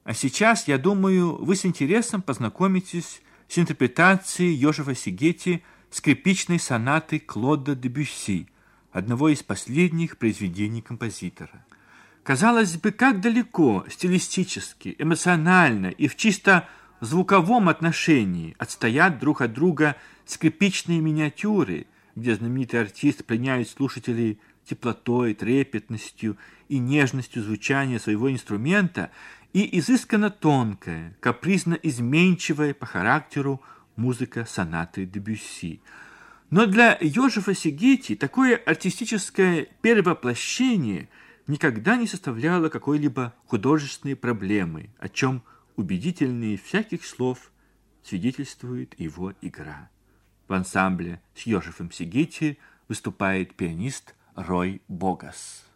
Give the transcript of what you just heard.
А сейчас, я думаю, вы с интересом познакомитесь с интерпретацией Йозефа Сигети скрипичной сонаты Клода Дебюсси, одного из последних произведений композитора. Казалось бы, как далеко стилистически, эмоционально и в чисто звуковом отношении отстоят друг от друга скрипичные миниатюры, где знаменитый артист пленяет слушателей теплотой, трепетностью и нежностью звучания своего инструмента, и изысканно тонкая, капризно изменчивая по характеру музыка сонаты Дебюсси. Но для Йозефа Сигети такое артистическое перевоплощение никогда не составляло какой-либо художественной проблемы, о чем убедительнее всяких слов свидетельствует его игра. В ансамбле с Йозефом Сигети выступает пианист Рой Богас.